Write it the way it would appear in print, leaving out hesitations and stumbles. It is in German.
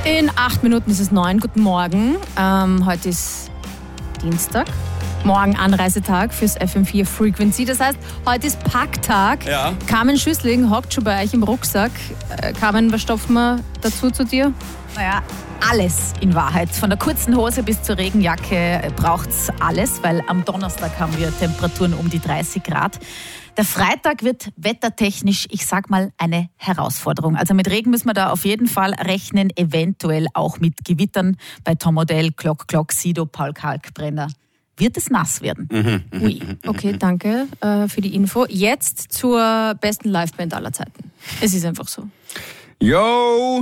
In 8 Minuten ist es 9. Guten Morgen. Heute ist Dienstag. Morgen Anreisetag fürs FM4 Frequency. Das heißt, heute ist Packtag. Ja. Carmen Schüssling hockt schon bei euch im Rucksack. Carmen, was stopfen wir dazu zu dir? Naja, alles in Wahrheit. Von der kurzen Hose bis zur Regenjacke braucht's alles, weil am Donnerstag haben wir Temperaturen um die 30 Grad. Der Freitag wird wettertechnisch, ich sag mal, eine Herausforderung. Also mit Regen müssen wir da auf jeden Fall rechnen, eventuell auch mit Gewittern bei Tom Odell, Glock, Sido, Paul Kalkbrenner. Wird es nass werden? Ui, okay, danke für die Info. Jetzt zur besten Liveband aller Zeiten. Es ist einfach so. Yo!